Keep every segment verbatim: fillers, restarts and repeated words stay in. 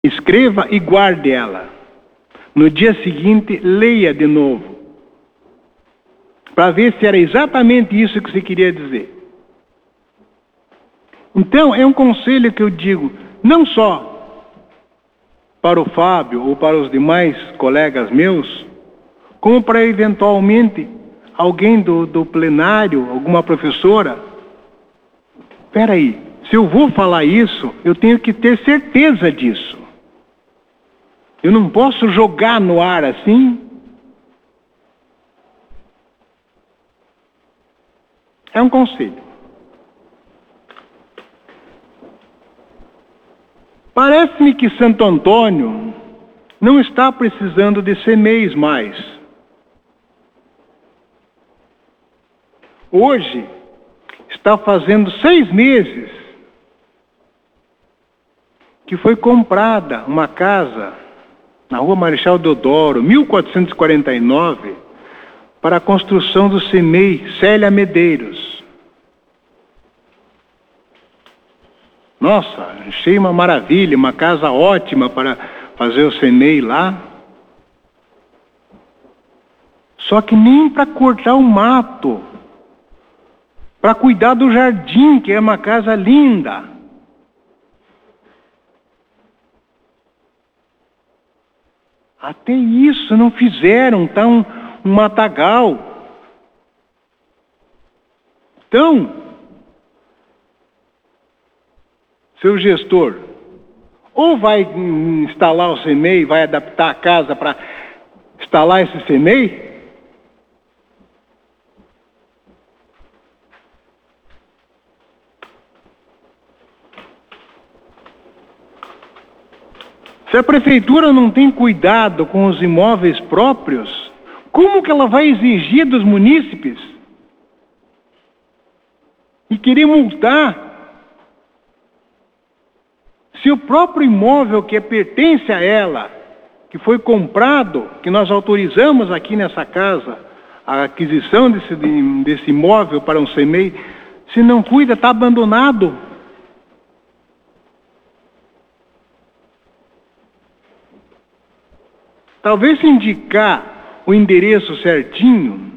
Escreva e guarde ela. No dia seguinte, leia de novo, para ver se era exatamente isso que você queria dizer. Então, é um conselho que eu digo, não só para o Fábio ou para os demais colegas meus, como para eventualmente alguém do, do plenário, alguma professora. Espera aí, se eu vou falar isso, eu tenho que ter certeza disso. Eu não posso jogar no ar assim. É um conselho. Parece-me que Santo Antônio não está precisando de C M E Is mais. Hoje, está fazendo seis meses que foi comprada uma casa na Rua Marechal Deodoro, mil quatrocentos e quarenta e nove, para a construção do C M E I Célia Medeiros. Nossa, achei uma maravilha, uma casa ótima para fazer o C M E I lá. Só que nem para cortar o mato, para cuidar do jardim, que é uma casa linda. Até isso não fizeram, tá um, um matagal. Então, seu gestor, ou vai instalar o C M E I, vai adaptar a casa para instalar esse C M E I, se a prefeitura não tem cuidado com os imóveis próprios, como que ela vai exigir dos munícipes? E querer multar? Se o próprio imóvel que pertence a ela, que foi comprado, que nós autorizamos aqui nessa casa, a aquisição desse, desse imóvel para um C M E I, se não cuida, está abandonado. Talvez se indicar o endereço certinho,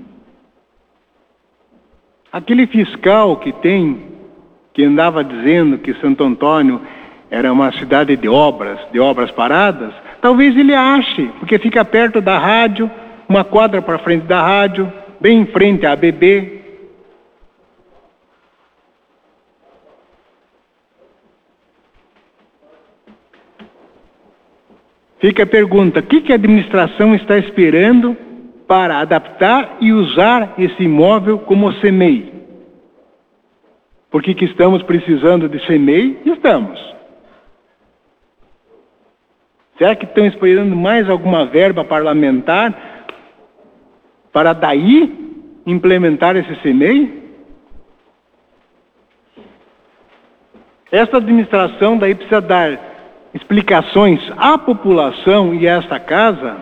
aquele fiscal que tem, que andava dizendo que Santo Antônio era uma cidade de obras, de obras paradas, talvez ele ache, porque fica perto da rádio, uma quadra para frente da rádio, bem em frente à A B B. Fica a pergunta, o que que a administração está esperando para adaptar e usar esse imóvel como C M E I? Por que que estamos precisando de C M E I? Estamos. Será que estão esperando mais alguma verba parlamentar para daí implementar esse C M E I? Esta administração daí precisa dar explicações à população e a esta casa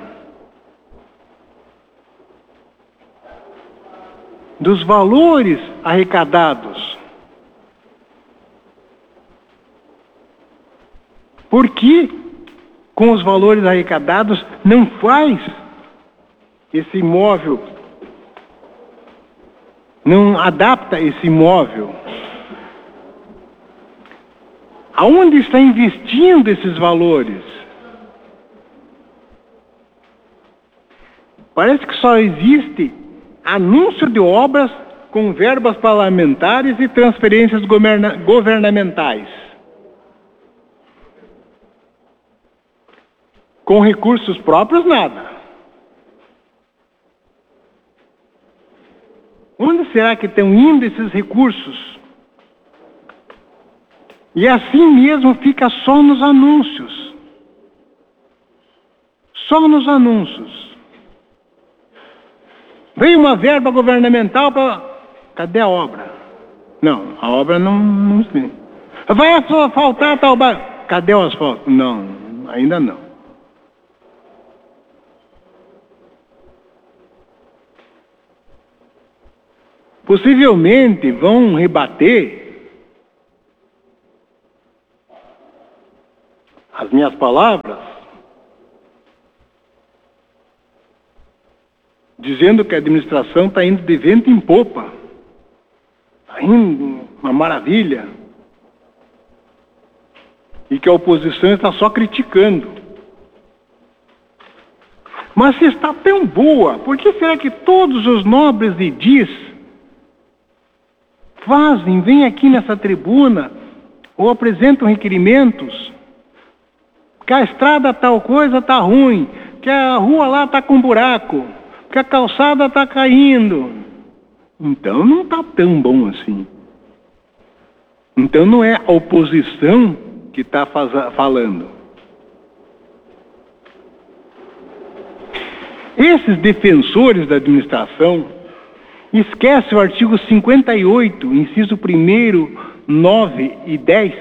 dos valores arrecadados. Por que, com os valores arrecadados, não faz esse imóvel, não adapta esse imóvel? Aonde está investindo esses valores? Parece que só existe anúncio de obras com verbas parlamentares e transferências governa- governamentais. Com recursos próprios, nada. Onde será que estão indo esses recursos? E assim mesmo fica só nos anúncios. Só nos anúncios. Veio uma verba governamental para... Cadê a obra? Não, a obra não, não tem. Vai asfaltar tal bairro. Cadê o asfalto? Não, ainda não. Possivelmente vão rebater as minhas palavras, dizendo que a administração está indo de vento em popa, está indo uma maravilha, e que a oposição está só criticando. Mas se está tão boa, por que será que todos os nobres edis fazem, vêm aqui nessa tribuna, ou apresentam requerimentos, que a estrada tal coisa está ruim, que a rua lá está com buraco, que a calçada está caindo? Então não está tão bom assim. Então não é a oposição que está falando. Esses defensores da administração esquecem o artigo cinquenta e oito, inciso primeiro, nove e dez,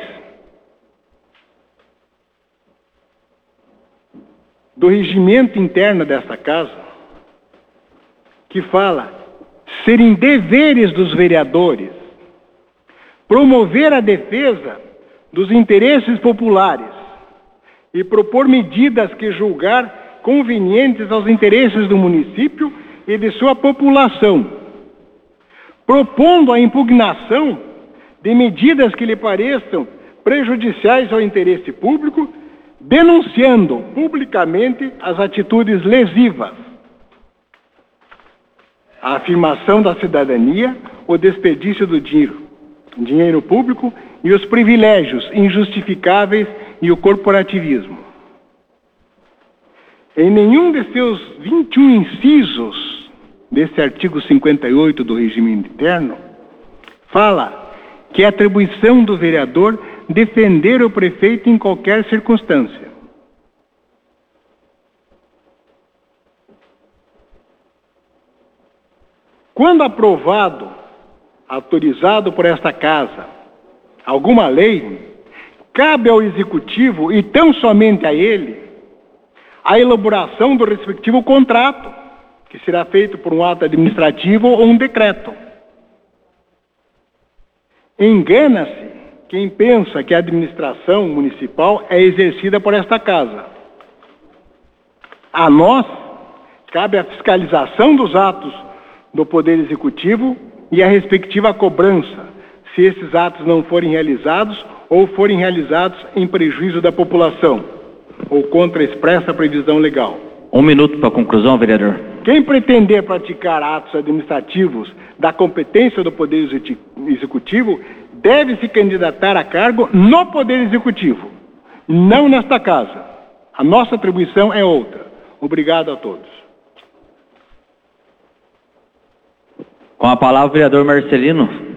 do regimento interno desta casa, que fala serem deveres dos vereadores promover a defesa dos interesses populares e propor medidas que julgar convenientes aos interesses do município e de sua população, propondo a impugnação de medidas que lhe pareçam prejudiciais ao interesse público, denunciando publicamente as atitudes lesivas à afirmação da cidadania, o desperdício do dinheiro, dinheiro público e os privilégios injustificáveis e o corporativismo. Em nenhum de seus vinte e um incisos desse artigo cinquenta e oito do regime interno fala que é atribuição do vereador defender o prefeito em qualquer circunstância. Quando aprovado, autorizado por esta casa, alguma lei, cabe ao executivo e tão somente a ele a elaboração do respectivo contrato, que será feito por um ato administrativo ou um decreto. Engana-se quem pensa que a administração municipal é exercida por esta casa. A nós cabe a fiscalização dos atos do Poder Executivo e a respectiva cobrança, se esses atos não forem realizados ou forem realizados em prejuízo da população, ou contra a expressa previsão legal. Um minuto para a conclusão, vereador. Quem pretender praticar atos administrativos da competência do Poder Executivo deve se candidatar a cargo no Poder Executivo, não nesta casa. A nossa atribuição é outra. Obrigado a todos. Com a palavra, o vereador Marcelino.